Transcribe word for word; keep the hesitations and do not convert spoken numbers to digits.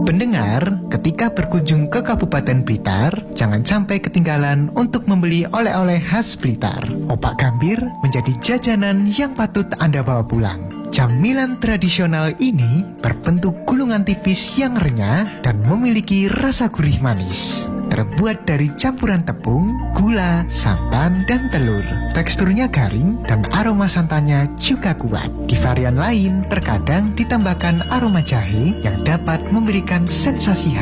Pendengar, ketika berkunjung ke Kabupaten Blitar, jangan sampai ketinggalan untuk membeli oleh-oleh khas Blitar. Opak Gambir menjadi jajanan yang patut Anda bawa pulang. Camilan tradisional ini berbentuk gulungan tipis yang renyah dan memiliki rasa gurih manis. Terbuat dari campuran tepung, gula, santan, dan telur. Teksturnya garing dan aroma santannya juga kuat. Di varian lain, terkadang ditambahkan aroma jahe yang dapat memberikan sensasi